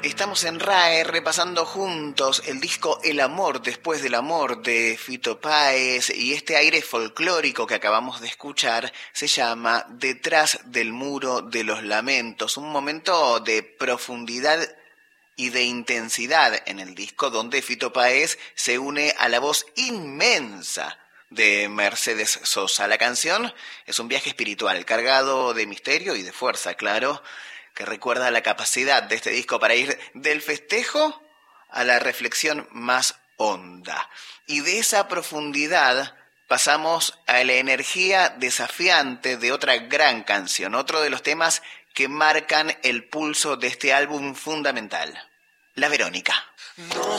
Estamos en RAE repasando juntos el disco El amor después del amor de Fito Páez, y este aire folclórico que acabamos de escuchar se llama Detrás del muro de los lamentos, un momento de profundidad y de intensidad en el disco donde Fito Páez se une a la voz inmensa de Mercedes Sosa. La canción es un viaje espiritual cargado de misterio y de fuerza, claro, que recuerda la capacidad de este disco para ir del festejo a la reflexión más honda. Y de esa profundidad pasamos a la energía desafiante de otra gran canción, otro de los temas que marcan el pulso de este álbum fundamental, La Verónica. No